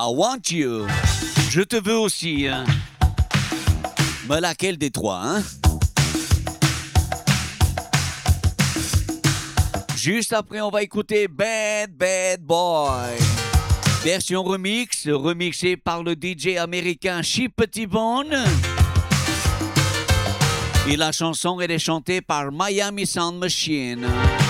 I want you. Je te veux aussi. Hein. Mais laquelle des trois, hein? Juste après, on va écouter Bad Bad Boy. Version remix, remixée par le DJ américain Chip T-Bone. Et la chanson, elle est chantée par Miami Sound Machine.